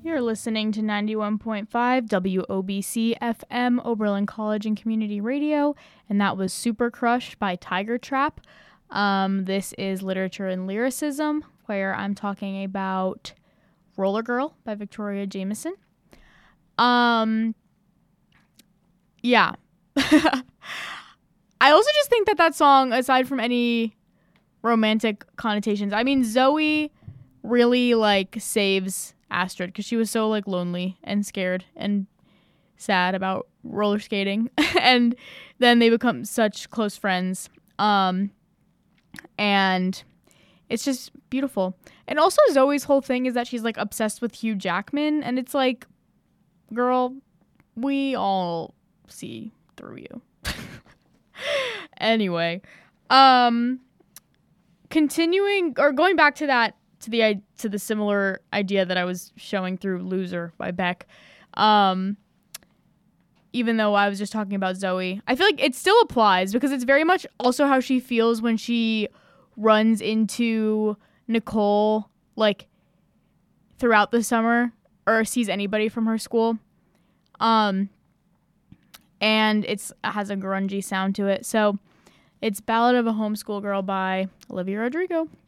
You're listening to 91.5 WOBC FM, Oberlin College and Community Radio, and that was Super Crush by Tiger Trap. This is Literature and Lyricism, where I'm talking about Roller Girl by Victoria Jameson. Yeah. I also just think that song, aside from any romantic connotations, I mean, Zoe really, saves Astrid because she was so, lonely and scared and sad about roller skating. And then they become such close friends. And it's just beautiful. And also Zoe's whole thing is that she's, obsessed with Hugh Jackman. And it's like, girl, we all see through you. Anyway, continuing or going back to that, to the similar idea that I was showing through Loser by Beck. Even though I was just talking about Zoe, I feel like it still applies because it's very much also how she feels when she runs into Nicole, throughout the summer or sees anybody from her school. And it has a grungy sound to it. So it's Ballad of a Homeschool Girl by Olivia Rodrigo.